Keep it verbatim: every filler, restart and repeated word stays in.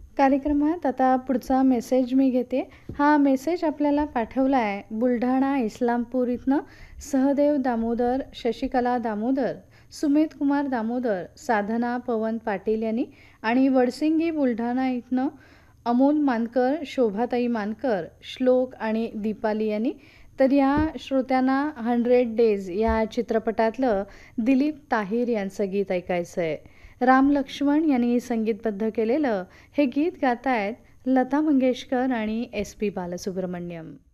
कार्यक्रमात आता पुढचा मेसेज मी घेते. हा मेसेज आपल्याला पाठवला आहे बुलढाणा इस्लामपूर इथनं सहदेव दामोदर, शशिकला दामोदर, सुमित कुमार दामोदर, साधना पवन पाटील यांनी आणि वडसिंगी बुलढाणा इथनं अमोल मानकर, शोभाताई मानकर, श्लोक आणि दीपाली यांनी. तर या श्रोत्यांना हंड्रेड डेज या चित्रपटातलं दिलीप ताहीर यांचं गीत ऐकायचं आहे. राम लक्ष्मण यांनी संगीतबद्ध केलेलं हे गीत गातायत लता मंगेशकर आणि एस पी बालसुब्रमण्यम.